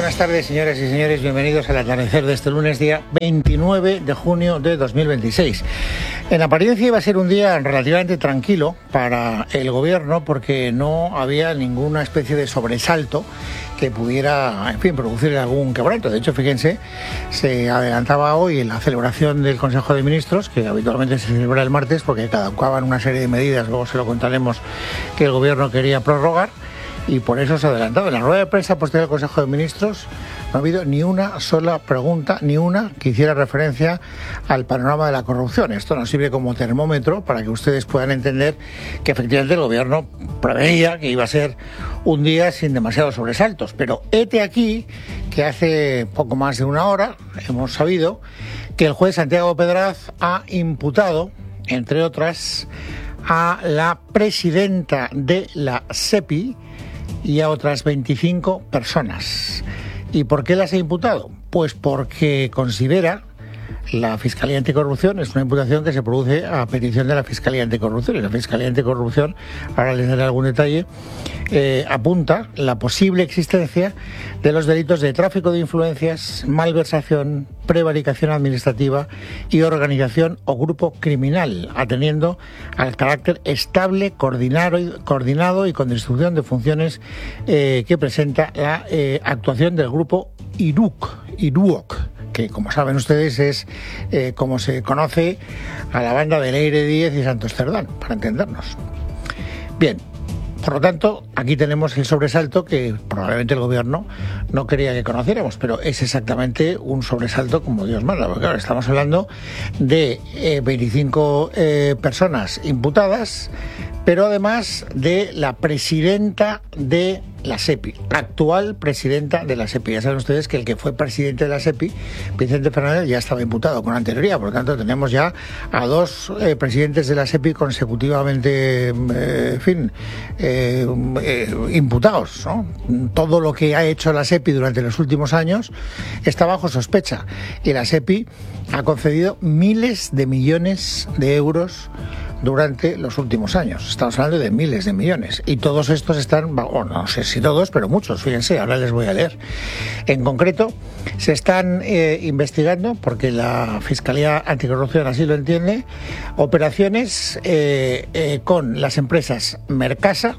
buenas tardes, señoras y señores. Bienvenidos al atardecer de este lunes, día 29 de junio de 2026. En apariencia iba a ser un día relativamente tranquilo para el gobierno porque no había ninguna especie de sobresalto que pudiera, en fin, producir algún quebranto. De hecho, fíjense, se adelantaba hoy la celebración del Consejo de Ministros, que habitualmente se celebra el martes porque caducaban una serie de medidas, luego se lo contaremos, que el gobierno quería prorrogar. Y por eso se ha adelantado. En la rueda de prensa posterior al Consejo de Ministros no ha habido ni una sola pregunta, ni una que hiciera referencia al panorama de la corrupción. Esto nos sirve como termómetro para que ustedes puedan entender que efectivamente el gobierno preveía que iba a ser un día sin demasiados sobresaltos. Pero hete aquí que hace poco más de una hora hemos sabido que el juez Santiago Pedraz ha imputado, entre otras, a la presidenta de la SEPI y a otras 25 personas. ¿Y por qué las ha imputado? Pues porque considera la Fiscalía Anticorrupción, es una imputación que se produce a petición de la Fiscalía Anticorrupción, y la Fiscalía Anticorrupción, ahora les daré algún detalle, apunta la posible existencia de los delitos de tráfico de influencias, malversación, prevaricación administrativa y organización o grupo criminal, atendiendo al carácter estable, coordinado y con distribución de funciones que presenta la actuación del grupo IRUOC, que, como saben ustedes, es como se conoce a la banda de Leire Díez y Santos Cerdán, para entendernos. Bien, por lo tanto, aquí tenemos el sobresalto que probablemente el gobierno no quería que conociéramos, pero es exactamente un sobresalto como Dios manda, porque claro, estamos hablando de 25 personas imputadas, pero además de la presidenta de la SEPI, la actual presidenta de la SEPI. Ya saben ustedes que el que fue presidente de la SEPI, Vicente Fernández, ya estaba imputado con anterioridad. Por lo tanto, tenemos ya a dos presidentes de la SEPI consecutivamente, imputados, ¿no? Todo lo que ha hecho la SEPI durante los últimos años está bajo sospecha. Y la SEPI ha concedido miles de millones de euros durante los últimos años. Estamos hablando de miles de millones. Y todos estos están, bueno, no sé si todos, pero muchos, fíjense, ahora les voy a leer. En concreto, se están investigando, porque la Fiscalía Anticorrupción así lo entiende, operaciones con las empresas Mercasa,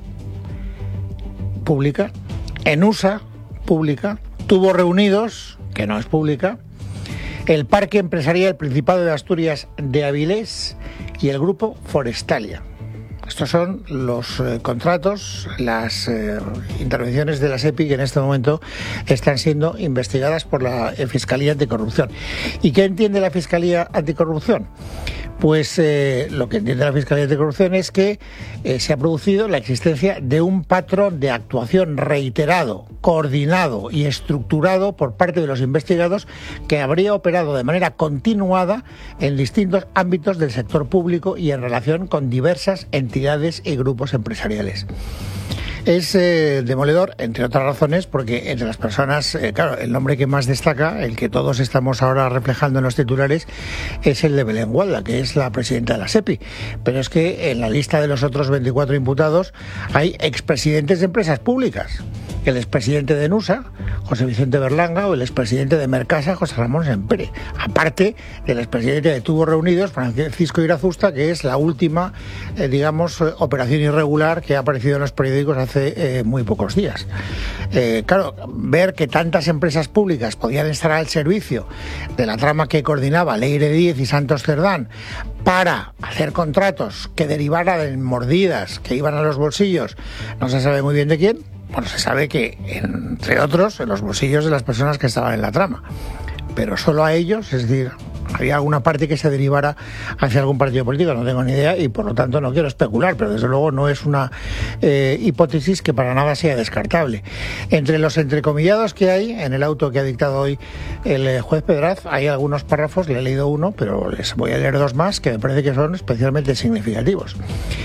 pública, Enusa, pública, Tubos Reunidos, que no es pública, el Parque Empresarial Principado de Asturias de Avilés y el Grupo Forestalia. Estos son los contratos, las intervenciones de la SEPI que en este momento están siendo investigadas por la Fiscalía Anticorrupción. ¿Y qué entiende la Fiscalía Anticorrupción? Pues lo que entiende la Fiscalía Anticorrupción es que se ha producido la existencia de un patrón de actuación reiterado, coordinado y estructurado por parte de los investigados que habría operado de manera continuada en distintos ámbitos del sector público y en relación con diversas entidades y grupos empresariales. Es demoledor, entre otras razones, porque entre las personas, claro, el nombre que más destaca, el que todos estamos ahora reflejando en los titulares, es el de Belén Gualda, que es la presidenta de la SEPI. Pero es que en la lista de los otros 24 imputados hay expresidentes de empresas públicas. El expresidente de Nusa, José Vicente Berlanga, o el expresidente de Mercasa, José Ramón Sempere. Aparte del expresidente de Tubos Reunidos, Francisco Irazusta, que es la última, operación irregular que ha aparecido en los periódicos hace muy pocos días. Claro, ver que tantas empresas públicas podían estar al servicio de la trama que coordinaba Leire Díez y Santos Cerdán para hacer contratos que derivaran de mordidas que iban a los bolsillos, no se sabe muy bien de quién. Bueno, se sabe que, entre otros, en los bolsillos de las personas que estaban en la trama. Pero solo a ellos, es decir, había alguna parte que se derivara hacia algún partido político, no tengo ni idea y por lo tanto no quiero especular, pero desde luego no es una hipótesis que para nada sea descartable. Entre los entrecomillados que hay en el auto que ha dictado hoy el juez Pedraz, hay algunos párrafos, le he leído uno, pero les voy a leer dos más que me parece que son especialmente significativos.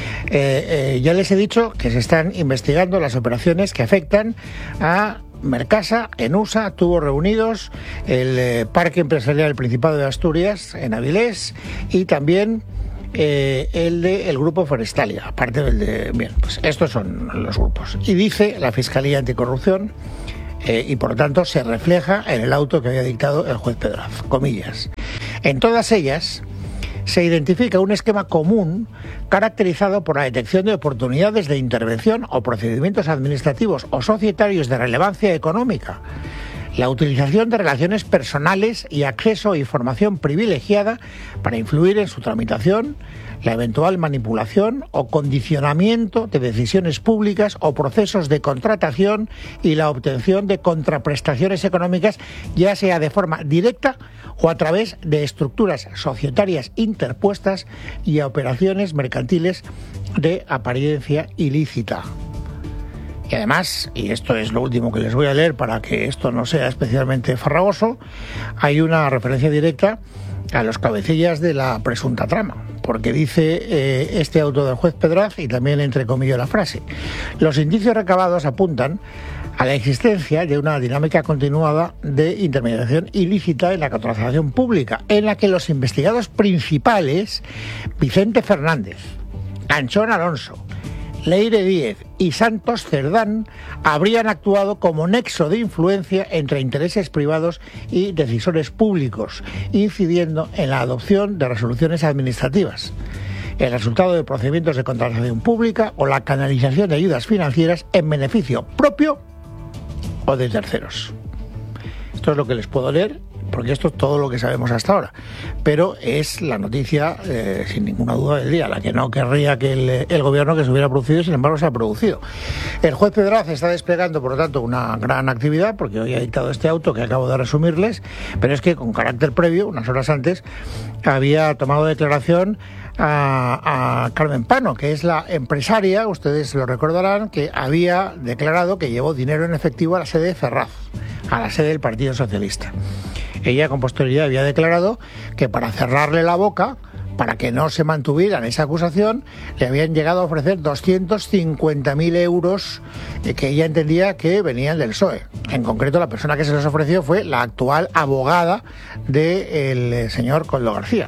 Ya les he dicho que se están investigando las operaciones que afectan a Mercasa, Enusa, Tubos Reunidos, el Parque Empresarial del Principado de Asturias en Avilés y también el Grupo Forestalia, aparte del de... Bien, pues estos son los grupos. Y dice la Fiscalía Anticorrupción y por lo tanto se refleja en el auto que había dictado el juez Pedraz, comillas. En todas ellas se identifica un esquema común caracterizado por la detección de oportunidades de intervención o procedimientos administrativos o societarios de relevancia económica, la utilización de relaciones personales y acceso a información privilegiada para influir en su tramitación, la eventual manipulación o condicionamiento de decisiones públicas o procesos de contratación y la obtención de contraprestaciones económicas, ya sea de forma directa o a través de estructuras societarias interpuestas y a operaciones mercantiles de apariencia ilícita. Y además, y esto es lo último que les voy a leer para que esto no sea especialmente farragoso, hay una referencia directa a los cabecillas de la presunta trama, porque dice este auto del juez Pedraz, y también entrecomillo la frase: los indicios recabados apuntan a la existencia de una dinámica continuada de intermediación ilícita en la contratación pública, en la que los investigados principales, Vicente Fernández, Anchón Alonso, Leire Díez y Santos Cerdán, habrían actuado como nexo de influencia entre intereses privados y decisores públicos, incidiendo en la adopción de resoluciones administrativas, el resultado de procedimientos de contratación pública o la canalización de ayudas financieras en beneficio propio o de terceros. Esto es lo que les puedo leer, porque esto es todo lo que sabemos hasta ahora, pero es la noticia sin ninguna duda del día, la que no querría que el gobierno que se hubiera producido, sin embargo se ha producido. El juez Pedraz está desplegando, por lo tanto, una gran actividad, porque hoy ha dictado este auto que acabo de resumirles, pero es que con carácter previo, unas horas antes, había tomado declaración a Carmen Pano, que es la empresaria, ustedes lo recordarán, que había declarado que llevó dinero en efectivo a la sede de Ferraz, a la sede del Partido Socialista. Ella con posterioridad había declarado que para cerrarle la boca, para que no se mantuviera en esa acusación, le habían llegado a ofrecer 250.000 euros que ella entendía que venían del PSOE. En concreto, la persona que se los ofreció fue la actual abogada del señor Koldo García.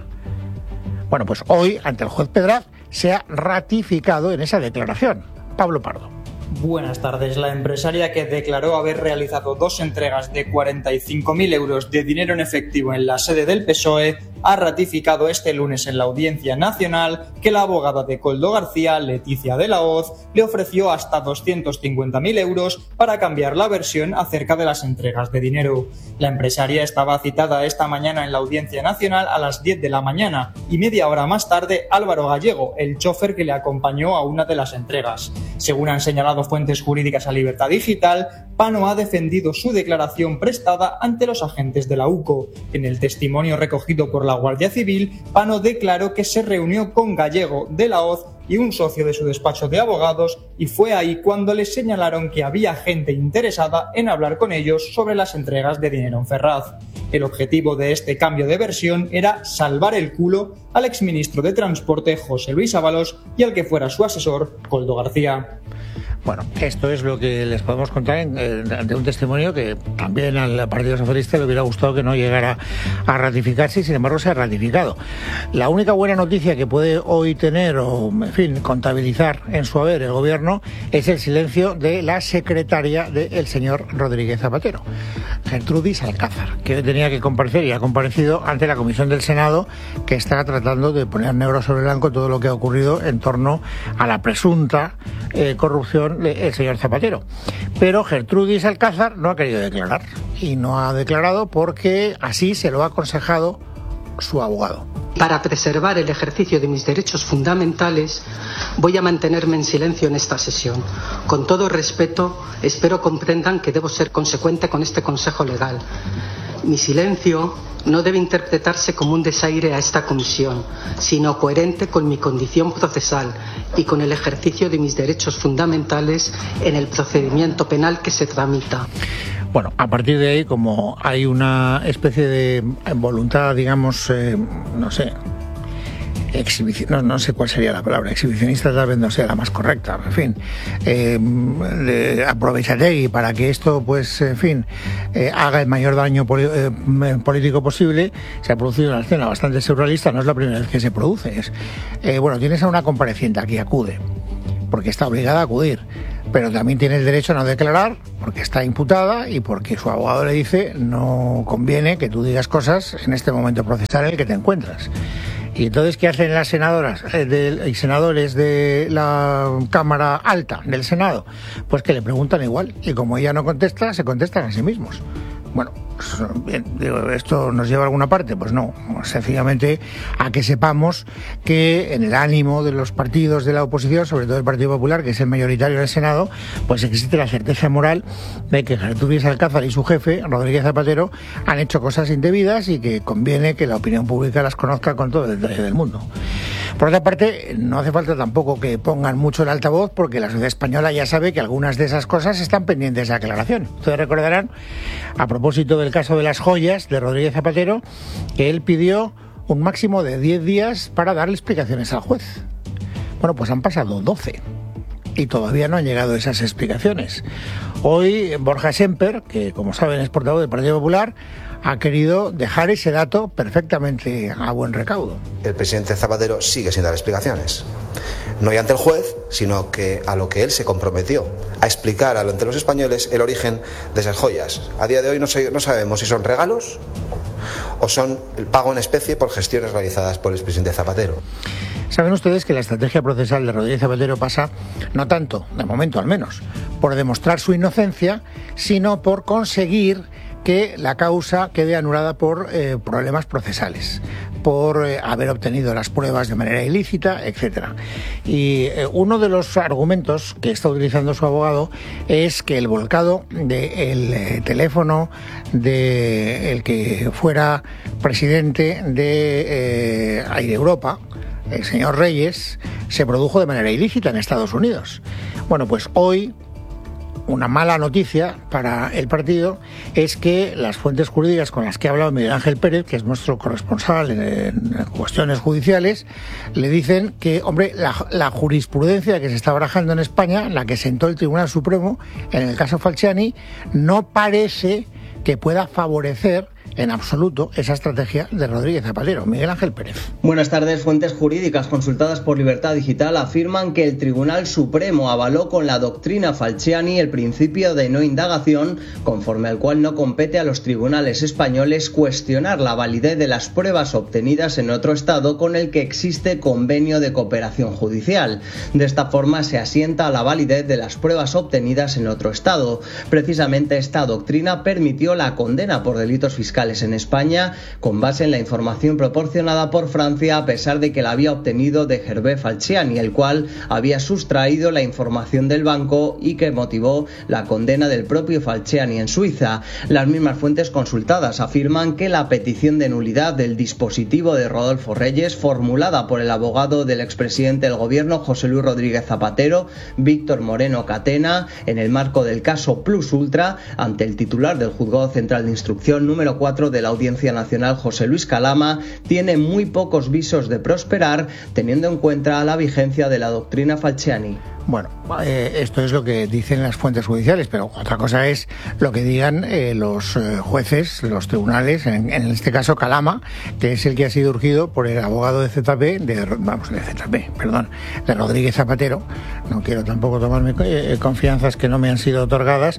Bueno, pues hoy, ante el juez Pedraz, se ha ratificado en esa declaración. Pablo Pardo. Buenas tardes. La empresaria que declaró haber realizado 2 entregas de 45.000 euros de dinero en efectivo en la sede del PSOE ha ratificado este lunes en la Audiencia Nacional que la abogada de Koldo García, Leticia de la Hoz, le ofreció hasta 250.000 euros para cambiar la versión acerca de las entregas de dinero. La empresaria estaba citada esta mañana en la Audiencia Nacional a las 10 de la mañana y media hora más tarde Álvaro Gallego, el chofer que le acompañó a una de las entregas. Según han señalado fuentes jurídicas a Libertad Digital, Pano ha defendido su declaración prestada ante los agentes de la UCO. En el testimonio recogido por la Guardia Civil, Pano declaró que se reunió con Gallego, de la Hoz y un socio de su despacho de abogados, y fue ahí cuando les señalaron que había gente interesada en hablar con ellos sobre las entregas de dinero en Ferraz. El objetivo de este cambio de versión era salvar el culo al exministro de Transporte José Luis Ábalos y al que fuera su asesor, Koldo García. Bueno, esto es lo que les podemos contar de un testimonio que también al Partido Socialista le hubiera gustado que no llegara a ratificarse y sin embargo se ha ratificado. La única buena noticia que puede hoy tener o, en fin, contabilizar en su haber el gobierno es el silencio de la secretaria del señor Rodríguez Zapatero, Gertrudis Alcázar, que tenía que comparecer y ha comparecido ante la Comisión del Senado, que está tratando de poner negro sobre blanco todo lo que ha ocurrido en torno a la presunta corrupción del señor Zapatero. Pero Gertrudis Alcázar no ha querido declarar, y no ha declarado porque así se lo ha aconsejado su abogado. Para preservar el ejercicio de mis derechos fundamentales, voy a mantenerme en silencio en esta sesión. Con todo respeto, espero comprendan que debo ser consecuente con este consejo legal. Mi silencio no debe interpretarse como un desaire a esta comisión, sino coherente con mi condición procesal y con el ejercicio de mis derechos fundamentales en el procedimiento penal que se tramita. Bueno, a partir de ahí, como hay una especie de voluntad, digamos, no sé, no sé cuál sería la palabra, exhibicionista tal vez no sea la más correcta, en fin, de Aprovechategui para que esto, pues, en fin, haga el mayor daño político posible. Se ha producido una escena bastante surrealista, no es la primera vez que se produce. Bueno, tienes a una compareciente aquí, acude, porque está obligada a acudir, pero también tiene el derecho a no declarar porque está imputada y porque su abogado le dice no conviene que tú digas cosas en este momento procesal en el que te encuentras. Y entonces, ¿qué hacen las senadoras y senadores de la Cámara Alta del Senado? Pues que le preguntan igual, y como ella no contesta, se contestan a sí mismos. Bueno, bien, digo, ¿esto nos lleva a alguna parte? Pues no, sencillamente a que sepamos que en el ánimo de los partidos de la oposición, sobre todo el Partido Popular, que es el mayoritario en el Senado, pues existe la certeza moral de que Gertrudis Ruiz Alcázar y su jefe, Rodríguez Zapatero, han hecho cosas indebidas y que conviene que la opinión pública las conozca con todo el detalle del mundo. Por otra parte, no hace falta tampoco que pongan mucho el altavoz, porque la sociedad española ya sabe que algunas de esas cosas están pendientes de aclaración. Ustedes recordarán, a propósito del caso de las joyas de Rodríguez Zapatero, que él pidió un máximo de 10 días para darle explicaciones al juez. Bueno, pues han pasado 12 y todavía no han llegado esas explicaciones. Hoy Borja Semper, que como saben es portavoz del Partido Popular, ha querido dejar ese dato perfectamente a buen recaudo. El presidente Zapatero sigue sin dar explicaciones. No ya ante el juez, sino que a lo que él se comprometió, a explicar ante los españoles el origen de esas joyas. A día de hoy no sabemos si son regalos o son el pago en especie por gestiones realizadas por el expresidente Zapatero. Saben ustedes que la estrategia procesal de Rodríguez Zapatero pasa, no tanto, de momento al menos, por demostrar su inocencia, sino por conseguir que la causa quede anulada por problemas procesales, por haber obtenido las pruebas de manera ilícita, etcétera. Y uno de los argumentos que está utilizando su abogado es que el volcado del teléfono del que fuera presidente de Air Europa, el señor Reyes, se produjo de manera ilícita en Estados Unidos. Bueno, pues hoy una mala noticia para el partido es que las fuentes jurídicas con las que ha hablado Miguel Ángel Pérez, que es nuestro corresponsal en cuestiones judiciales, le dicen que, hombre, la jurisprudencia que se está barajando en España, la que sentó el Tribunal Supremo en el caso Falciani, no parece que pueda favorecer en absoluto esa estrategia de Rodríguez Zapatero. Miguel Ángel Pérez. Buenas tardes. Fuentes jurídicas consultadas por Libertad Digital afirman que el Tribunal Supremo avaló con la doctrina Falciani el principio de no indagación, conforme al cual no compete a los tribunales españoles cuestionar la validez de las pruebas obtenidas en otro estado con el que existe convenio de cooperación judicial. De esta forma se asienta a la validez de las pruebas obtenidas en otro estado. Precisamente esta doctrina permitió la condena por delitos fiscales en España con base en la información proporcionada por Francia, a pesar de que la había obtenido de Hervé Falciani, el cual había sustraído la información del banco y que motivó la condena del propio Falciani en Suiza. Las mismas fuentes consultadas afirman que la petición de nulidad del dispositivo de Rodolfo Reyes, formulada por el abogado del expresidente del gobierno José Luis Rodríguez Zapatero, Víctor Moreno Catena, en el marco del caso Plus Ultra, ante el titular del Juzgado Central de Instrucción número 4 de la Audiencia Nacional, José Luis Calama, tiene muy pocos visos de prosperar, teniendo en cuenta la vigencia de la doctrina Falciani. Bueno, esto es lo que dicen las fuentes judiciales, pero otra cosa es lo que digan los jueces, los tribunales, en este caso Calama, que es el que ha sido urgido por el abogado de Rodríguez Zapatero. No quiero tampoco tomarme confianzas que no me han sido otorgadas,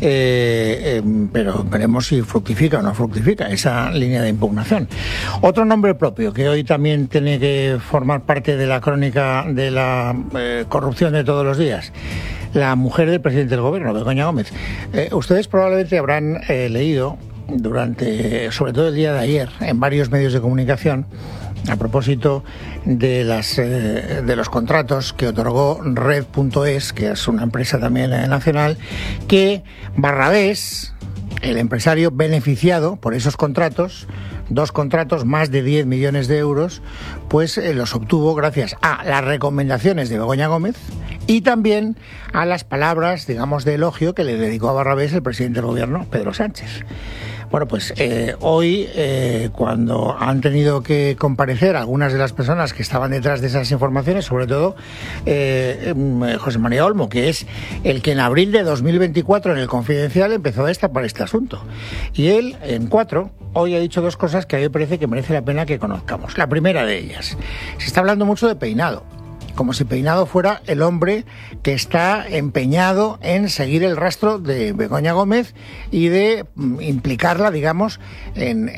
pero veremos si fructifica o no fructifica esa línea de impugnación. Otro nombre propio que hoy también tiene que formar parte de la crónica de la corrupción de todos los días: la mujer del presidente del gobierno, Begoña Gómez. Ustedes probablemente habrán leído sobre todo el día de ayer, en varios medios de comunicación, a propósito de los contratos que otorgó Red.es, que es una empresa también nacional, que Barrabés, el empresario beneficiado por esos contratos, 2 contratos, más de 10 millones de euros, pues los obtuvo gracias a las recomendaciones de Begoña Gómez y también a las palabras, digamos, de elogio que le dedicó a Barrabés el presidente del gobierno, Pedro Sánchez. Bueno, pues hoy, cuando han tenido que comparecer algunas de las personas que estaban detrás de esas informaciones, sobre todo José María Olmo, que es el que en abril de 2024 en el Confidencial empezó a destapar este asunto. Y él, en 4, hoy ha dicho 2 cosas que a mí me parece que merece la pena que conozcamos. La primera de ellas: se está hablando mucho de peinado. como si Peinado fuera el hombre que está empeñado en seguir el rastro de Begoña Gómez y de implicarla, digamos, en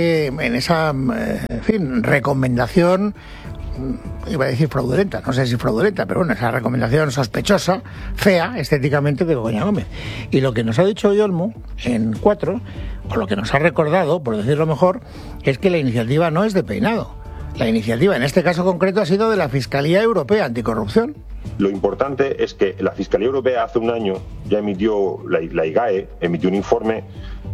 esa recomendación, iba a decir fraudulenta, no sé si fraudulenta, pero bueno, esa recomendación sospechosa, fea, estéticamente, de Begoña Gómez. Y lo que nos ha dicho hoy Olmo, en 4, o lo que nos ha recordado, por decirlo mejor, es que la iniciativa no es de Peinado. La iniciativa, en este caso concreto, ha sido de la Fiscalía Europea Anticorrupción. Lo importante es que la Fiscalía Europea hace un año ya emitió, la IGAE emitió un informe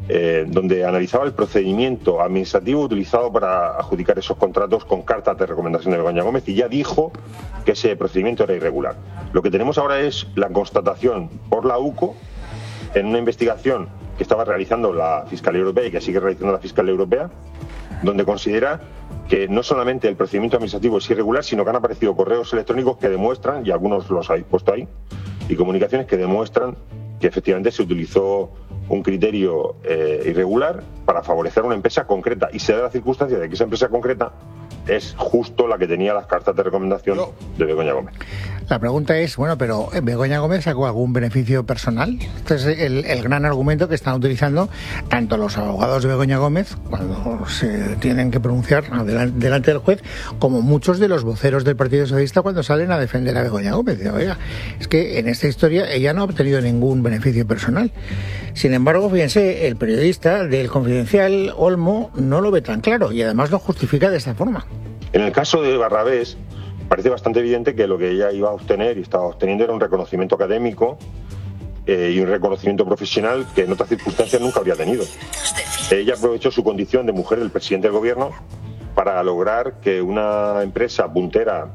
donde analizaba el procedimiento administrativo utilizado para adjudicar esos contratos con cartas de recomendación de Begoña Gómez, y ya dijo que ese procedimiento era irregular. Lo que tenemos ahora es la constatación por la UCO, en una investigación que estaba realizando la Fiscalía Europea y que sigue realizando la Fiscalía Europea, donde considera que no solamente el procedimiento administrativo es irregular, sino que han aparecido correos electrónicos que demuestran, y algunos los habéis puesto ahí, y comunicaciones que demuestran que efectivamente se utilizó un criterio irregular para favorecer a una empresa concreta, y se da la circunstancia de que esa empresa concreta es justo la que tenía las cartas de recomendación de Begoña Gómez. La pregunta es, bueno, pero ¿Begoña Gómez sacó algún beneficio personal? Este es el gran argumento que están utilizando tanto los abogados de Begoña Gómez cuando se tienen que pronunciar delante del juez, como muchos de los voceros del Partido Socialista cuando salen a defender a Begoña Gómez. Oiga, es que en esta historia ella no ha obtenido ningún beneficio personal. Sin embargo, fíjense, el periodista del Confidencial, Olmo, no lo ve tan claro y además lo justifica de esta forma. En el caso de Barrabés, parece bastante evidente que lo que ella iba a obtener y estaba obteniendo era un reconocimiento académico y un reconocimiento profesional que en otras circunstancias nunca habría tenido. Ella aprovechó su condición de mujer del presidente del gobierno para lograr que una empresa puntera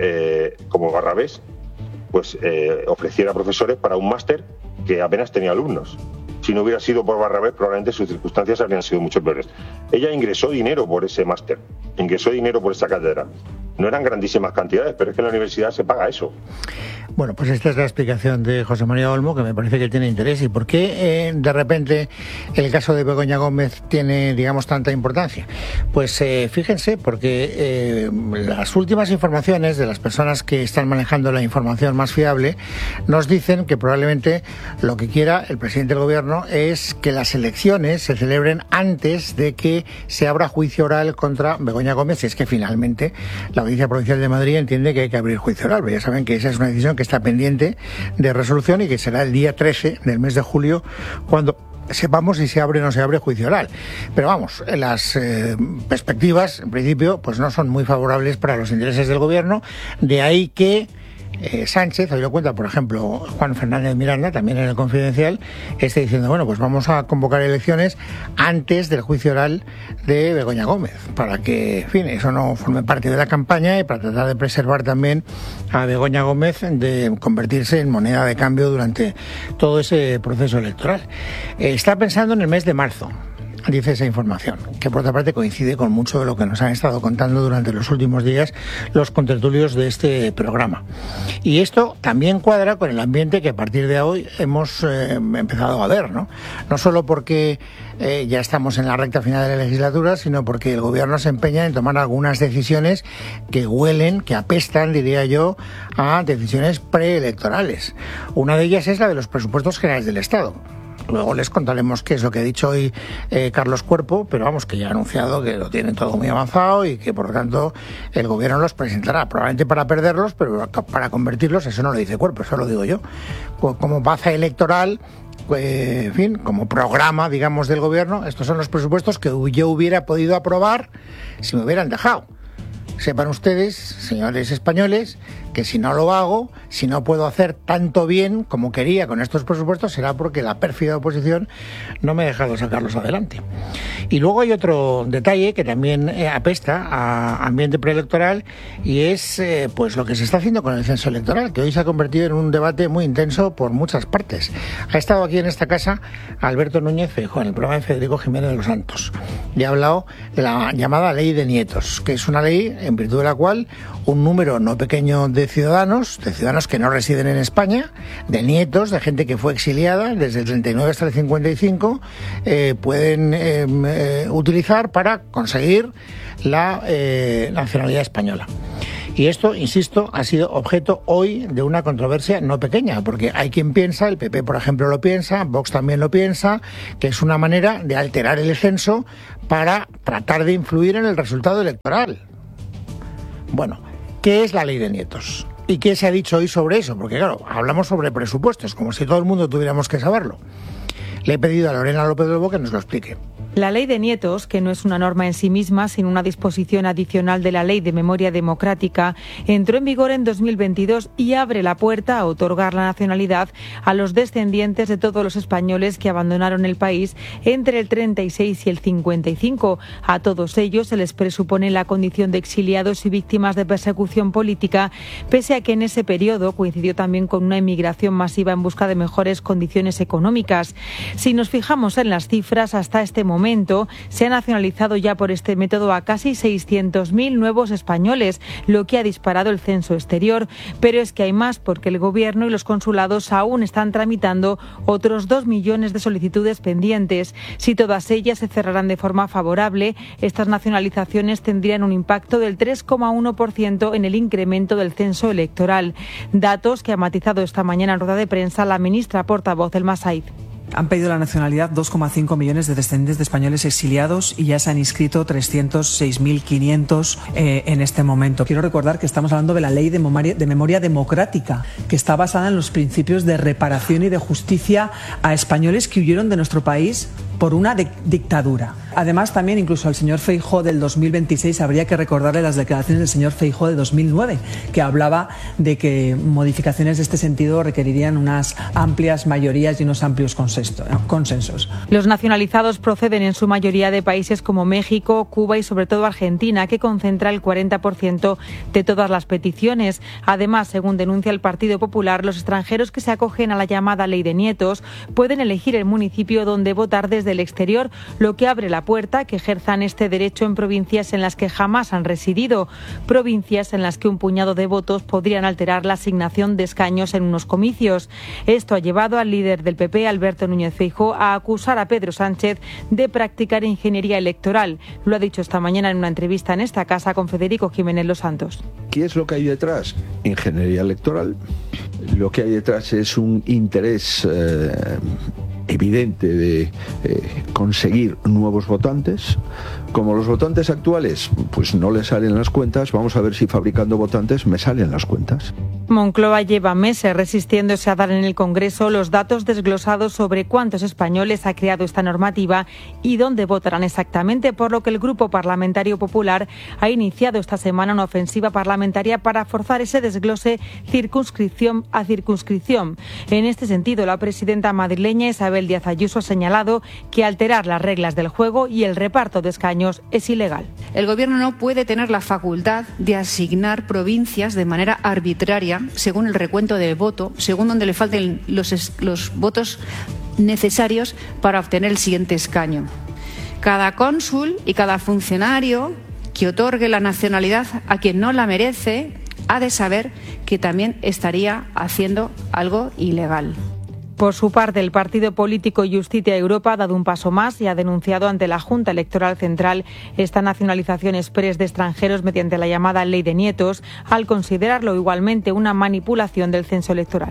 como Barrabés pues ofreciera profesores para un máster que apenas tenía alumnos. Si no hubiera sido por Barrabés, probablemente sus circunstancias habrían sido mucho peores. Ella ingresó dinero por ese máster, ingresó dinero por esa cátedra. No eran grandísimas cantidades, pero es que en la universidad se paga eso. Bueno, pues esta es la explicación de José María Olmo, que me parece que tiene interés. ¿Y por qué de repente el caso de Begoña Gómez tiene, digamos, tanta importancia? Pues fíjense, porque las últimas informaciones de las personas que están manejando la información más fiable nos dicen que probablemente lo que quiera el presidente del gobierno es que las elecciones se celebren antes de que se abra juicio oral contra Begoña Gómez, si es que finalmente la Audiencia Provincial de Madrid entiende que hay que abrir juicio oral. Pero ya saben que esa es una decisión que está pendiente de resolución y que será el día 13 del mes de julio cuando sepamos si se abre o no se abre juicio oral. Pero vamos, las perspectivas, en principio, pues no son muy favorables para los intereses del gobierno. De ahí que Sánchez, hoy lo cuenta, por ejemplo, Juan Fernández Miranda, también en el Confidencial, está diciendo, bueno, pues vamos a convocar elecciones antes del juicio oral de Begoña Gómez, para que, en fin, eso no forme parte de la campaña y para tratar de preservar también a Begoña Gómez de convertirse en moneda de cambio durante todo ese proceso electoral. Está pensando en el mes de marzo, dice esa información, que por otra parte coincide con mucho de lo que nos han estado contando durante los últimos días los contertulios de este programa. Y esto también cuadra con el ambiente que a partir de hoy hemos empezado a ver, ¿no? No solo porque ya estamos en la recta final de la legislatura, sino porque el gobierno se empeña en tomar algunas decisiones que huelen, que apestan, diría yo, a decisiones preelectorales. Una de ellas es la de los presupuestos generales del Estado. Luego les contaremos qué es lo que ha dicho hoy Carlos Cuerpo, pero vamos, que ya ha anunciado que lo tienen todo muy avanzado y que por lo tanto el gobierno los presentará, probablemente para perderlos, pero para convertirlos, eso no lo dice Cuerpo, eso lo digo yo, como baza electoral. En fin, como programa, digamos, del gobierno, estos son los presupuestos que yo hubiera podido aprobar si me hubieran dejado. Sepan ustedes, señores españoles, que si no lo hago, si no puedo hacer tanto bien como quería con estos presupuestos, será porque la pérfida oposición no me ha dejado sacarlos adelante. Y luego hay otro detalle que también apesta a ambiente preelectoral, y es pues lo que se está haciendo con el censo electoral, que hoy se ha convertido en un debate muy intenso por muchas partes. Ha estado aquí en esta casa Alberto Núñez Feijóo en el programa de Federico Jiménez de los Santos y ha hablado de la llamada ley de nietos, que es una ley en virtud de la cual un número no pequeño de ciudadanos que no residen en España, de nietos, de gente que fue exiliada desde el 39 hasta el 55, pueden utilizar para conseguir la nacionalidad española. Y esto, insisto, ha sido objeto hoy de una controversia no pequeña, porque hay quien piensa, el PP por ejemplo lo piensa, Vox también lo piensa, que es una manera de alterar el censo para tratar de influir en el resultado electoral. Bueno, ¿qué es la ley de nietos? ¿Y qué se ha dicho hoy sobre eso? Porque claro, hablamos sobre presupuestos, como si todo el mundo tuviéramos que saberlo. Le he pedido a Lorena López Lobo que nos lo explique. La Ley de Nietos, que no es una norma en sí misma, sino una disposición adicional de la Ley de Memoria Democrática, entró en vigor en 2022 y abre la puerta a otorgar la nacionalidad a los descendientes de todos los españoles que abandonaron el país entre el 36 y el 55. A todos ellos se les presupone la condición de exiliados y víctimas de persecución política, pese a que en ese periodo coincidió también con una emigración masiva en busca de mejores condiciones económicas. Si nos fijamos en las cifras, hasta este momento se ha nacionalizado ya por este método a casi 600.000 nuevos españoles, lo que ha disparado el censo exterior. Pero es que hay más, porque el Gobierno y los consulados aún están tramitando otros 2 millones de solicitudes pendientes. Si todas ellas se cerrarán de forma favorable, estas nacionalizaciones tendrían un impacto del 3,1% en el incremento del censo electoral. Datos que ha matizado esta mañana en rueda de prensa la ministra portavoz Elma Said. Han pedido la nacionalidad 2,5 millones de descendientes de españoles exiliados y ya se han inscrito 306.500 en este momento. Quiero recordar que estamos hablando de la Ley de Memoria Democrática, que está basada en los principios de reparación y de justicia a españoles que huyeron de nuestro país por una dictadura. Además, también incluso al señor Feijóo del 2026 habría que recordarle las declaraciones del señor Feijóo de 2009, que hablaba de que modificaciones de este sentido requerirían unas amplias mayorías y unos amplios consensos. Los nacionalizados proceden en su mayoría de países como México, Cuba y sobre todo Argentina, que concentra el 40% de todas las peticiones. Además, según denuncia el Partido Popular, los extranjeros que se acogen a la llamada Ley de Nietos pueden elegir el municipio donde votar desde el exterior, lo que abre la puerta a que ejerzan este derecho en provincias en las que jamás han residido, provincias en las que un puñado de votos podrían alterar la asignación de escaños en unos comicios. Esto ha llevado al líder del PP, Alberto Núñez Feijóo, a acusar a Pedro Sánchez de practicar ingeniería electoral. Lo ha dicho esta mañana en una entrevista en esta casa con Federico Jiménez Los Santos. ¿Qué es lo que hay detrás? Ingeniería electoral. Lo que hay detrás es un interés evidente de conseguir nuevos votantes. Como los votantes actuales pues no les salen las cuentas, vamos a ver si fabricando votantes me salen las cuentas. Moncloa lleva meses resistiéndose a dar en el Congreso los datos desglosados sobre cuántos españoles ha creado esta normativa y dónde votarán exactamente, por lo que el Grupo Parlamentario Popular ha iniciado esta semana una ofensiva parlamentaria para forzar ese desglose circunscripción a circunscripción. En este sentido, la presidenta madrileña Isabel Díaz Ayuso ha señalado que alterar las reglas del juego y el reparto de escaños es ilegal. El Gobierno no puede tener la facultad de asignar provincias de manera arbitraria según el recuento de voto, según donde le falten los votos necesarios para obtener el siguiente escaño. Cada cónsul y cada funcionario que otorgue la nacionalidad a quien no la merece ha de saber que también estaría haciendo algo ilegal. Por su parte, el partido político Justicia Europa ha dado un paso más y ha denunciado ante la Junta Electoral Central esta nacionalización exprés de extranjeros mediante la llamada Ley de Nietos, al considerarlo igualmente una manipulación del censo electoral.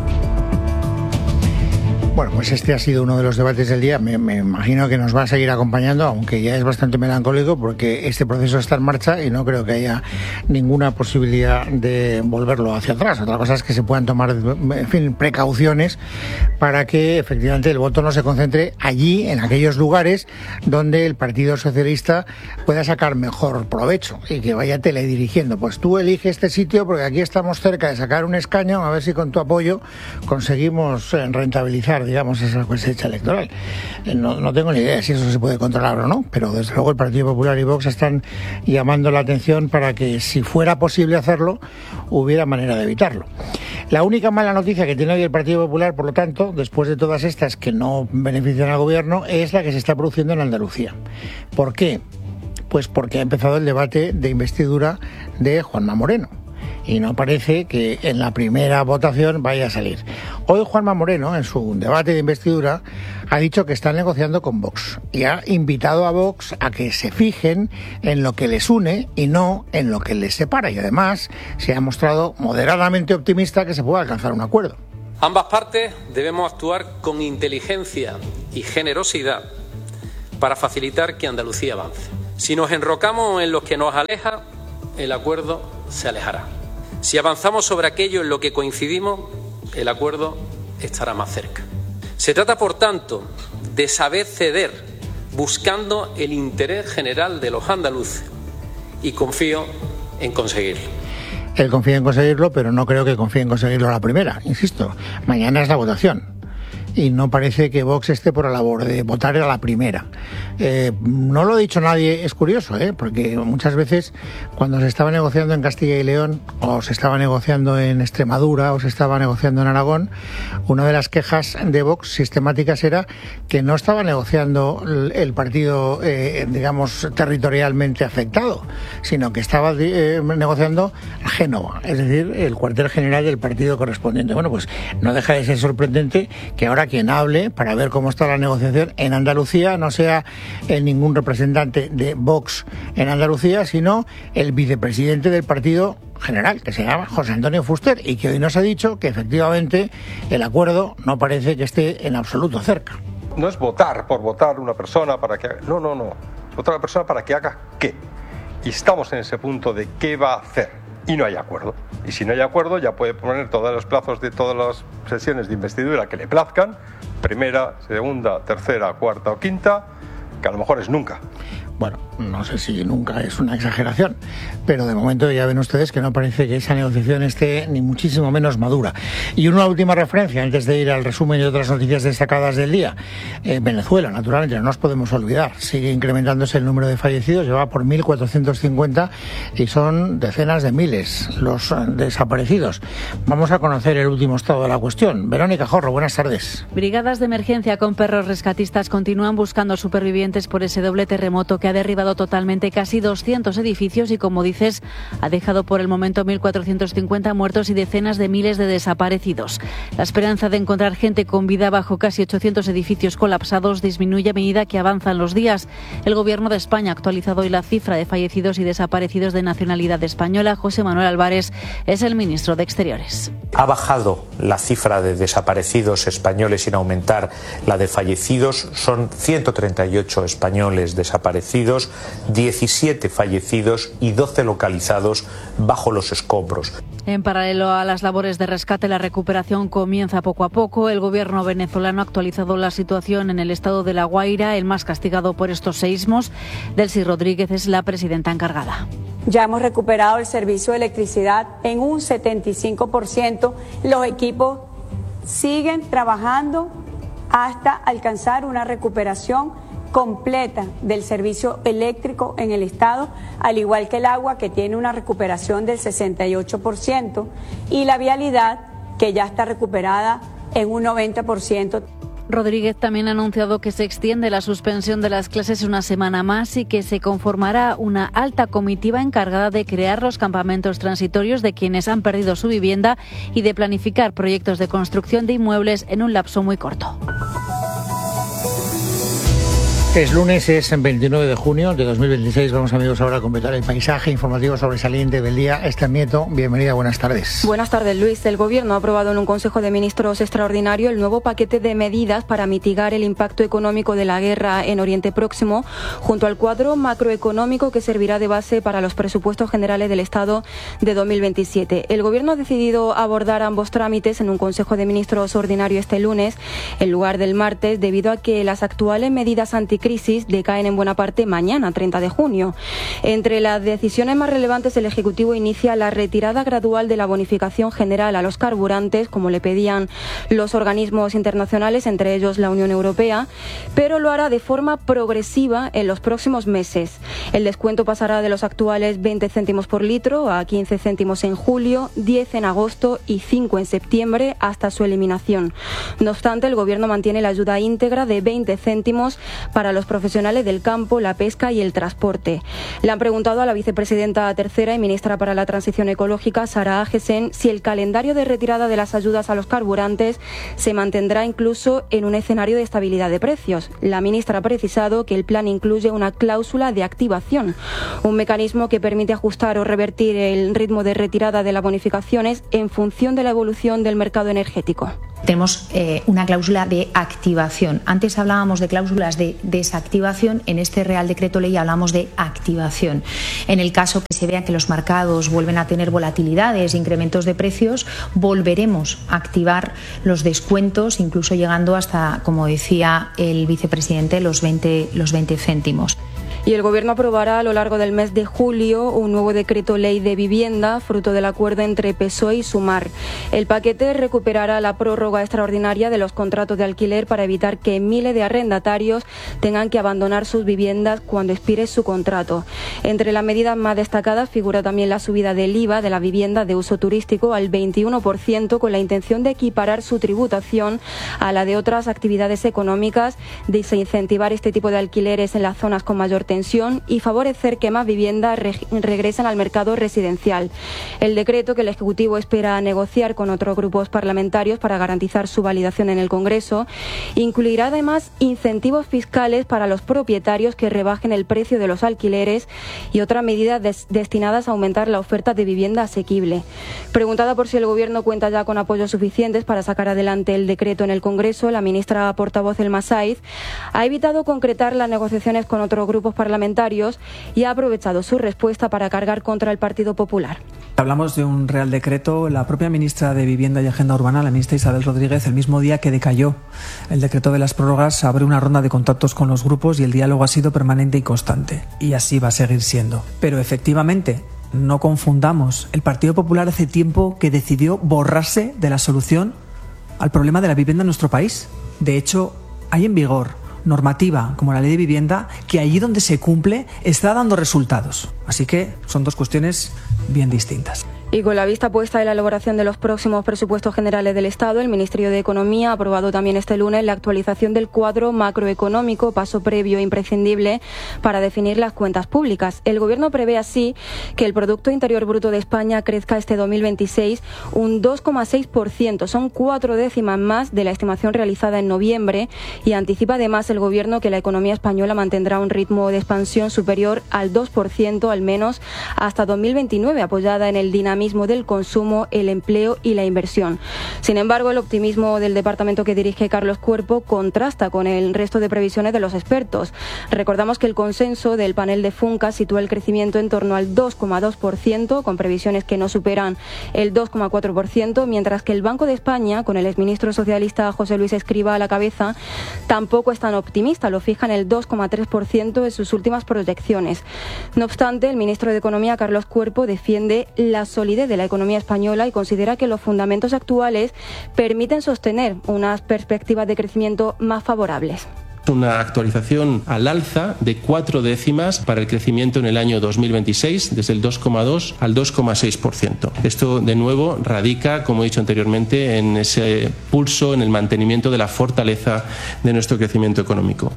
Bueno, pues este ha sido uno de los debates del día. Me imagino que nos va a seguir acompañando, aunque ya es bastante melancólico porque este proceso está en marcha y no creo que haya ninguna posibilidad de volverlo hacia atrás. Otra cosa es que se puedan tomar, en fin, precauciones para que efectivamente el voto no se concentre allí, en aquellos lugares donde el Partido Socialista pueda sacar mejor provecho y que vaya teledirigiendo. Pues tú elige este sitio porque aquí estamos cerca de sacar un escaño, a ver si con tu apoyo conseguimos rentabilizar, digamos, esa cosecha electoral. No tengo ni idea si eso se puede controlar o no, pero desde luego el Partido Popular y Vox están llamando la atención para que, si fuera posible hacerlo, hubiera manera de evitarlo. La única mala noticia que tiene hoy el Partido Popular, por lo tanto, después de todas estas que no benefician al Gobierno, es la que se está produciendo en Andalucía. ¿Por qué? Pues porque ha empezado el debate de investidura de Juanma Moreno. y no parece que en la primera votación vaya a salir. Hoy Juanma Moreno, en su debate de investidura, ha dicho que está negociando con Vox y ha invitado a Vox a que se fijen en lo que les une y no en lo que les separa, y además se ha mostrado moderadamente optimista que se pueda alcanzar un acuerdo. Ambas partes debemos actuar con inteligencia y generosidad para facilitar que Andalucía avance. Si nos enrocamos en lo que nos aleja, el acuerdo se alejará. Si avanzamos sobre aquello en lo que coincidimos, el acuerdo estará más cerca. Se trata, por tanto, de saber ceder, buscando el interés general de los andaluces, y confío en conseguirlo. Él confía en conseguirlo, pero no creo que confíe en conseguirlo a la primera. Insisto, mañana es la votación y no parece que Vox esté por la labor de votar a la primera. No lo ha dicho nadie, es curioso, porque muchas veces cuando se estaba negociando en Castilla y León, o se estaba negociando en Extremadura, o se estaba negociando en Aragón, una de las quejas de Vox sistemáticas era que no estaba negociando el partido, digamos, territorialmente afectado, sino que estaba negociando a Génova, es decir, el cuartel general del partido correspondiente. Bueno, pues no deja de ser sorprendente que ahora quien hable para ver cómo está la negociación en Andalucía no sea ningún representante de Vox en Andalucía, sino el vicepresidente del partido general, que se llama José Antonio Fuster, y que hoy nos ha dicho que efectivamente el acuerdo no parece que esté en absoluto cerca. No es votar por votar una persona para que... No. Votar a una persona para que haga qué. Y estamos en ese punto de qué va a hacer. Y no hay acuerdo. Y si no hay acuerdo, ya puede poner todos los plazos de todas las sesiones de investidura que le plazcan, primera, segunda, tercera, cuarta o quinta, que a lo mejor es nunca. Bueno, no sé si nunca es una exageración, pero de momento ya ven ustedes que no parece que esa negociación esté ni muchísimo menos madura. Y una última referencia, antes de ir al resumen de otras noticias destacadas del día. Venezuela, naturalmente, no nos podemos olvidar. Sigue incrementándose el número de fallecidos, lleva por 1.450 y son decenas de miles los desaparecidos. Vamos a conocer el último estado de la cuestión. Verónica Jorro, buenas tardes. Brigadas de emergencia con perros rescatistas continúan buscando supervivientes por ese doble terremoto que ha derribado totalmente casi 200 edificios y, como dices, ha dejado por el momento 1.450 muertos y decenas de miles de desaparecidos. La esperanza de encontrar gente con vida bajo casi 800 edificios colapsados disminuye a medida que avanzan los días. El Gobierno de España ha actualizado hoy la cifra de fallecidos y desaparecidos de nacionalidad española. José Manuel Álvarez es el ministro de Exteriores. Ha bajado la cifra de desaparecidos españoles sin aumentar la de fallecidos. Son 138 españoles desaparecidos, 17 fallecidos y 12 localizados bajo los escombros. En paralelo a las labores de rescate, la recuperación comienza poco a poco. El gobierno venezolano ha actualizado la situación en el estado de La Guaira, el más castigado por estos seísmos. Delcy Rodríguez es la presidenta encargada. Ya hemos recuperado el servicio de electricidad en un 75%. Los equipos siguen trabajando hasta alcanzar una recuperación completa del servicio eléctrico en el estado, al igual que el agua, que tiene una recuperación del 68%, y la vialidad, que ya está recuperada en un 90%. Rodríguez también ha anunciado que se extiende la suspensión de las clases una semana más y que se conformará una alta comitiva encargada de crear los campamentos transitorios de quienes han perdido su vivienda y de planificar proyectos de construcción de inmuebles en un lapso muy corto. Es lunes, es el 29 de junio de 2026. Vamos, amigos, ahora a completar el paisaje informativo sobresaliente del día. Esther Nieto, bienvenida, buenas tardes. Buenas tardes, Luis. El Gobierno ha aprobado en un Consejo de Ministros extraordinario el nuevo paquete de medidas para mitigar el impacto económico de la guerra en Oriente Próximo, junto al cuadro macroeconómico que servirá de base para los presupuestos generales del Estado de 2027. El Gobierno ha decidido abordar ambos trámites en un Consejo de Ministros ordinario este lunes, en lugar del martes, debido a que las actuales medidas anticrisis decaen en buena parte mañana, 30 de junio. Entre las decisiones más relevantes, el Ejecutivo inicia la retirada gradual de la bonificación general a los carburantes, como le pedían los organismos internacionales, entre ellos la Unión Europea, pero lo hará de forma progresiva en los próximos meses. El descuento pasará de los actuales 20 céntimos por litro a 15 céntimos en julio, 10 en agosto y 5 en septiembre, hasta su eliminación. No obstante, el Gobierno mantiene la ayuda íntegra de 20 céntimos para para los profesionales del campo, la pesca y el transporte. Le han preguntado a la vicepresidenta tercera y ministra para la Transición Ecológica, Sara Agesen, si el calendario de retirada de las ayudas a los carburantes se mantendrá incluso en un escenario de estabilidad de precios. La ministra ha precisado que el plan incluye una cláusula de activación, un mecanismo que permite ajustar o revertir el ritmo de retirada de las bonificaciones en función de la evolución del mercado energético. Tenemos una cláusula de activación. Antes hablábamos de cláusulas de desactivación, en este Real Decreto Ley hablamos de activación. En el caso que se vea que los mercados vuelven a tener volatilidades, incrementos de precios, volveremos a activar los descuentos, incluso llegando hasta, como decía el vicepresidente, los 20 céntimos. Y el Gobierno aprobará a lo largo del mes de julio un nuevo decreto ley de vivienda, fruto del acuerdo entre PSOE y Sumar. El paquete recuperará la prórroga extraordinaria de los contratos de alquiler para evitar que miles de arrendatarios tengan que abandonar sus viviendas cuando expire su contrato. Entre las medidas más destacadas figura también la subida del IVA de la vivienda de uso turístico al 21%, con la intención de equiparar su tributación a la de otras actividades económicas, desincentivar este tipo de alquileres en las zonas con mayor tensión y favorecer que más viviendas regresen al mercado residencial. El decreto, que el Ejecutivo espera negociar con otros grupos parlamentarios para garantizar su validación en el Congreso, incluirá además incentivos fiscales para los propietarios que rebajen el precio de los alquileres y otras medidas destinadas a aumentar la oferta de vivienda asequible. Preguntada por si el Gobierno cuenta ya con apoyos suficientes para sacar adelante el decreto en el Congreso, la ministra portavoz Elma Saiz ha evitado concretar las negociaciones con otros grupos parlamentarios y ha aprovechado su respuesta para cargar contra el Partido Popular. Hablamos de un Real Decreto. La propia ministra de Vivienda y Agenda Urbana, la ministra Isabel Rodríguez, el mismo día que decayó el decreto de las prórrogas, abre una ronda de contactos con los grupos y el diálogo ha sido permanente y constante. Y así va a seguir siendo. Pero efectivamente, no confundamos. El Partido Popular hace tiempo que decidió borrarse de la solución al problema de la vivienda en nuestro país. De hecho, hay en vigor normativa como la Ley de Vivienda que allí donde se cumple está dando resultados. Así que son dos cuestiones bien distintas. Y con la vista puesta en la elaboración de los próximos presupuestos generales del Estado, el Ministerio de Economía ha aprobado también este lunes la actualización del cuadro macroeconómico, paso previo e imprescindible para definir las cuentas públicas. El Gobierno prevé así que el Producto Interior Bruto de España crezca este 2026 un 2,6%. Son 4 décimas más de la estimación realizada en noviembre y anticipa además el Gobierno que la economía española mantendrá un ritmo de expansión superior al 2% al menos hasta 2029, apoyada en el dinamismo del consumo, el empleo y la inversión. Sin embargo, el optimismo del departamento que dirige Carlos Cuerpo contrasta con el resto de previsiones de los expertos. Recordamos que el consenso del panel de Funca sitúa el crecimiento en torno al 2,2%, con previsiones que no superan el 2,4%, mientras que el Banco de España, con el exministro socialista José Luis Escrivá a la cabeza, tampoco es tan optimista, lo fija en el 2,3% en sus últimas proyecciones. No obstante, el ministro de Economía, Carlos Cuerpo, defiende la solidez de la economía española y considera que los fundamentos actuales permiten sostener unas perspectivas de crecimiento más favorables. Una actualización al alza de 4 décimas para el crecimiento en el año 2026, desde el 2,2 al 2,6%. Esto, de nuevo, radica, como he dicho anteriormente, en ese pulso, en el mantenimiento de la fortaleza de nuestro crecimiento económico.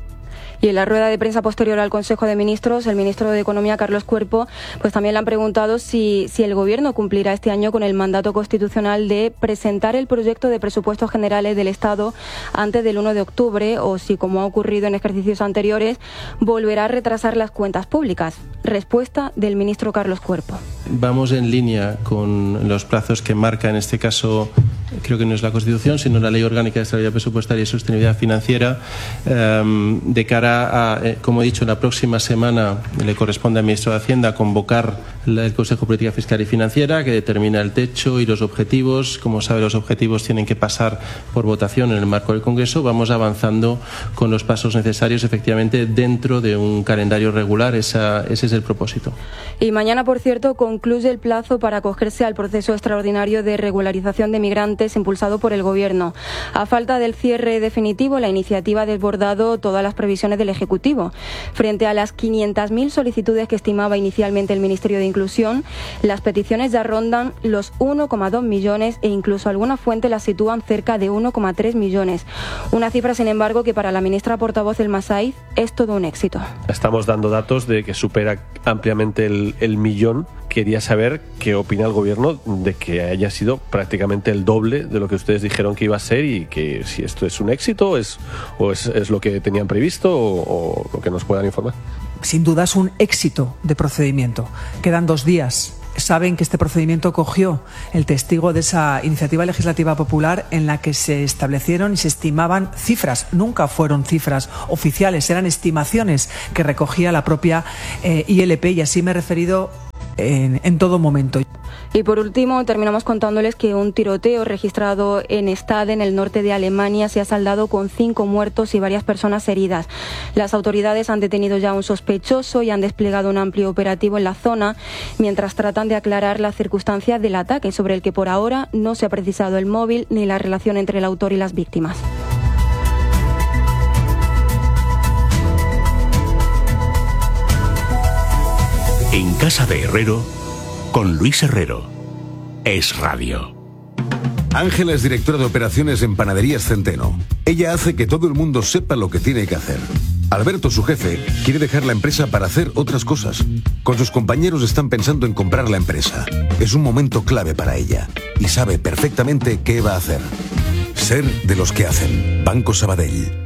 Y en la rueda de prensa posterior al Consejo de Ministros, el ministro de Economía, Carlos Cuerpo, pues también le han preguntado si el Gobierno cumplirá este año con el mandato constitucional de presentar el proyecto de presupuestos generales del Estado antes del 1 de octubre o si, como ha ocurrido en ejercicios anteriores, volverá a retrasar las cuentas públicas. Respuesta del ministro Carlos Cuerpo. Vamos en línea con los plazos que marca, en este caso, creo que no es la Constitución, sino la Ley Orgánica de Estabilidad Presupuestaria y Sostenibilidad Financiera, de cara a, como he dicho, la próxima semana le corresponde al ministro de Hacienda convocar el Consejo de Política Fiscal y Financiera, que determina el techo y los objetivos. Como sabe, los objetivos tienen que pasar por votación en el marco del Congreso. Vamos avanzando con los pasos necesarios, efectivamente, dentro de un calendario regular. Ese es el propósito. Y mañana, por cierto, concluye el plazo para acogerse al proceso extraordinario de regularización de migrantes ERTEs impulsado por el Gobierno. A falta del cierre definitivo, la iniciativa ha desbordado todas las previsiones del Ejecutivo. Frente a las 500.000 solicitudes que estimaba inicialmente el Ministerio de Inclusión, las peticiones ya rondan los 1,2 millones e incluso algunas fuentes las sitúan cerca de 1,3 millones. Una cifra, sin embargo, que para la ministra portavoz Elma Saiz es todo un éxito. Estamos dando datos de que supera ampliamente el millón. Quería saber qué opina el Gobierno de que haya sido prácticamente el doble de lo que ustedes dijeron que iba a ser, y que si esto es un éxito o es lo que tenían previsto, o lo que nos puedan informar. Sin duda es un éxito de procedimiento. Quedan 2 días. Saben que este procedimiento cogió el testigo de esa iniciativa legislativa popular en la que se establecieron y se estimaban cifras. Nunca fueron cifras oficiales, eran estimaciones que recogía la propia ILP, y así me he referido en todo momento. Y por último, terminamos contándoles que un tiroteo registrado en Stade, en el norte de Alemania, se ha saldado con 5 muertos y varias personas heridas. Las autoridades han detenido ya a un sospechoso y han desplegado un amplio operativo en la zona, mientras tratan de aclarar las circunstancias del ataque, sobre el que por ahora no se ha precisado el móvil ni la relación entre el autor y las víctimas. En casa de Herrero, con Luis Herrero. Es Radio. Ángela es directora de operaciones en Panaderías Centeno. Ella hace que todo el mundo sepa lo que tiene que hacer. Alberto, su jefe, quiere dejar la empresa para hacer otras cosas. Con sus compañeros están pensando en comprar la empresa. Es un momento clave para ella y sabe perfectamente qué va a hacer. Ser de los que hacen. Banco Sabadell.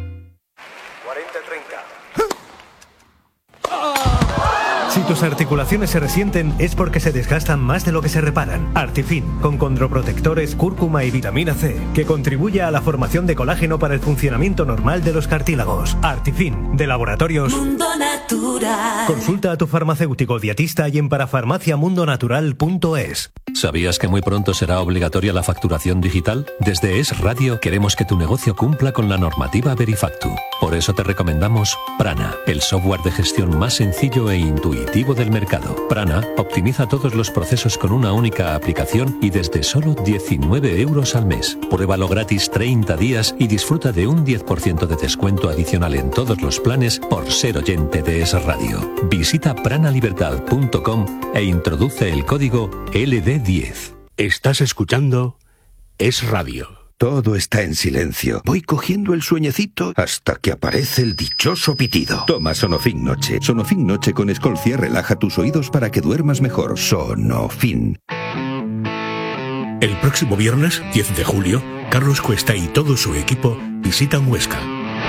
Si tus articulaciones se resienten es porque se desgastan más de lo que se reparan. Artifin, con condroprotectores, cúrcuma y vitamina C, que contribuye a la formación de colágeno para el funcionamiento normal de los cartílagos. Artifin, de Laboratorios Mundo Natural. Consulta a tu farmacéutico dietista y en parafarmaciamundonatural.es. ¿Sabías que muy pronto será obligatoria la facturación digital? Desde Es Radio queremos que tu negocio cumpla con la normativa Verifactu. Por eso te recomendamos Prana, el software de gestión más sencillo e intuitivo del mercado. Prana optimiza todos los procesos con una única aplicación y desde solo 19 euros al mes. Pruébalo gratis 30 días y disfruta de un 10% de descuento adicional en todos los planes por ser oyente de Es Radio. Visita pranalibertad.com e introduce el código LD10. Estás escuchando Es Radio. Todo está en silencio. Voy cogiendo el sueñecito hasta que aparece el dichoso pitido. Toma Sonofin Noche. Sonofin Noche con Escolcia relaja tus oídos para que duermas mejor. Sonofin. El próximo viernes, 10 de julio, Carlos Cuesta y todo su equipo visitan Huesca.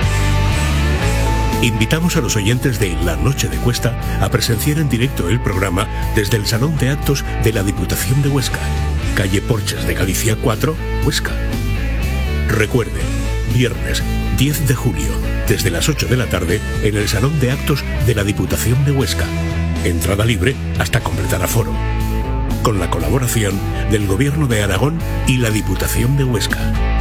Invitamos a los oyentes de La Noche de Cuesta a presenciar en directo el programa desde el Salón de Actos de la Diputación de Huesca, calle Porches de Galicia 4, Huesca. Recuerde, viernes 10 de julio, desde las 8 de la tarde, en el Salón de Actos de la Diputación de Huesca. Entrada libre hasta completar aforo. Con la colaboración del Gobierno de Aragón y la Diputación de Huesca.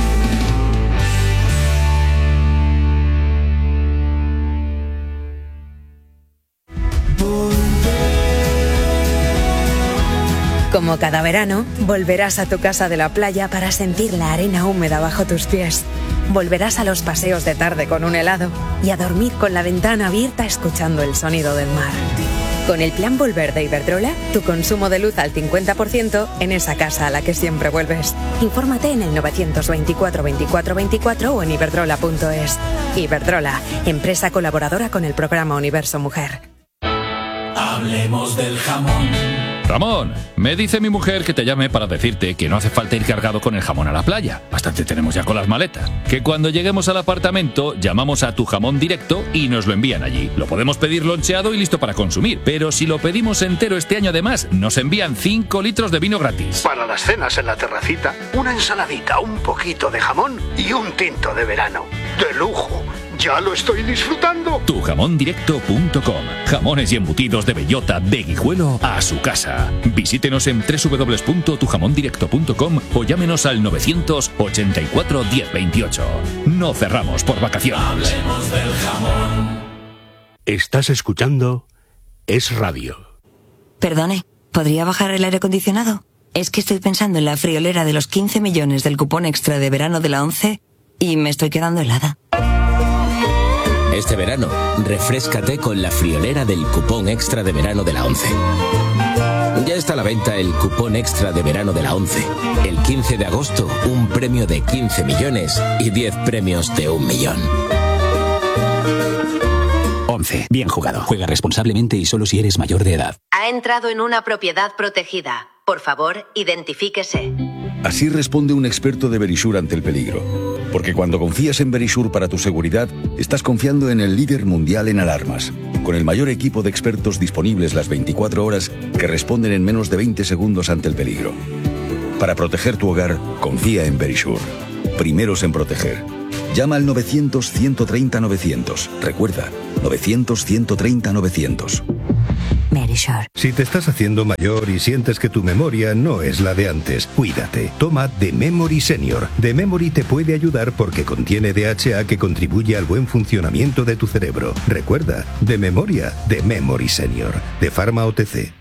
Como cada verano, volverás a tu casa de la playa para sentir la arena húmeda bajo tus pies. Volverás a los paseos de tarde con un helado y a dormir con la ventana abierta escuchando el sonido del mar. Con el plan Volver de Iberdrola, tu consumo de luz al 50% en esa casa a la que siempre vuelves. Infórmate en el 924 24 24 o en iberdrola.es. Iberdrola, empresa colaboradora con el programa Universo Mujer. Hablemos del jamón. Ramón, me dice mi mujer que te llame para decirte que no hace falta ir cargado con el jamón a la playa. Bastante tenemos ya con las maletas. Que cuando lleguemos al apartamento, llamamos a Tu Jamón Directo y nos lo envían allí. Lo podemos pedir loncheado y listo para consumir. Pero si lo pedimos entero este año además, nos envían 5 litros de vino gratis. Para las cenas en la terracita, una ensaladita, un poquito de jamón y un tinto de verano. ¡De lujo! ¡Ya lo estoy disfrutando! Tujamondirecto.com. Jamones y embutidos de bellota de Guijuelo a su casa. Visítenos en www.tujamondirecto.com o llámenos al 984 1028. No cerramos por vacaciones. Hablemos del jamón. Estás escuchando Es Radio. Perdone, ¿podría bajar el aire acondicionado? Es que estoy pensando en la friolera de los 15 millones del cupón extra de verano de la ONCE y me estoy quedando helada. Este verano, refréscate con la friolera del cupón extra de verano de la ONCE. Ya está a la venta el cupón extra de verano de la ONCE. El 15 de agosto, un premio de 15 millones y 10 premios de 1 millón. ONCE. Bien jugado. Juega responsablemente y solo si eres mayor de edad. Ha entrado en una propiedad protegida. Por favor, identifíquese. Así responde un experto de Verisure ante el peligro. Porque cuando confías en Verisure para tu seguridad, estás confiando en el líder mundial en alarmas, con el mayor equipo de expertos disponibles las 24 horas que responden en menos de 20 segundos ante el peligro. Para proteger tu hogar, confía en Verisure. Primeros en proteger. Llama al 900-130-900. Recuerda, 900-130-900. Verisure. Si te estás haciendo mayor y sientes que tu memoria no es la de antes, cuídate. Toma The Memory Senior. The Memory te puede ayudar porque contiene DHA que contribuye al buen funcionamiento de tu cerebro. Recuerda, de memoria, The Memory Senior, de Pharma OTC.